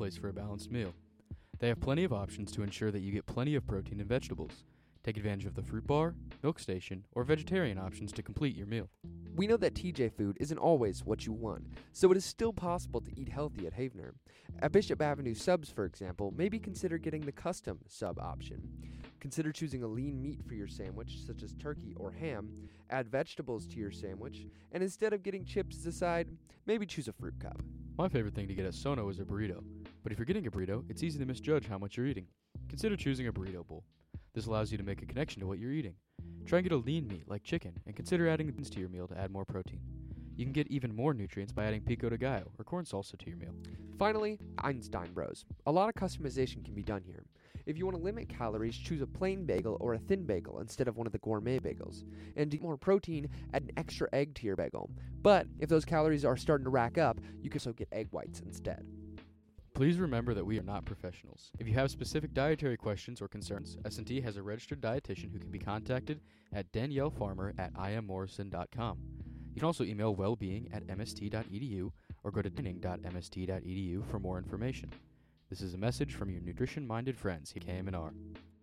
place for a balanced meal. They have plenty of options to ensure that you get plenty of protein and vegetables. Take advantage of the fruit bar, milk station, or vegetarian options to complete your meal. We know that TJ food isn't always what you want, so it is still possible to eat healthy at Havener. At Bishop Avenue Subs, for example, maybe consider getting the custom sub option. Consider choosing a lean meat for your sandwich, such as turkey or ham, add vegetables to your sandwich, and instead of getting chips as a side, maybe choose a fruit cup. My favorite thing to get at Sono is a burrito, but if you're getting a burrito, it's easy to misjudge how much you're eating. Consider choosing a burrito bowl. This allows you to make a connection to what you're eating. Try and get a lean meat like chicken, and consider adding beans to your meal to add more protein. You can get even more nutrients by adding pico de gallo or corn salsa to your meal. Finally, Einstein Bros. A lot of customization can be done here. If you want to limit calories, choose a plain bagel or a thin bagel instead of one of the gourmet bagels. And to get more protein, add an extra egg to your bagel. But if those calories are starting to rack up, you can also get egg whites instead. Please remember that we are not professionals. If you have specific dietary questions or concerns, S&T has a registered dietitian who can be contacted at daniellefarmer@immorrison.com. You can also email wellbeing@mst.edu or go to training.mst.edu for more information. This is a message from your nutrition-minded friends here at KMNR.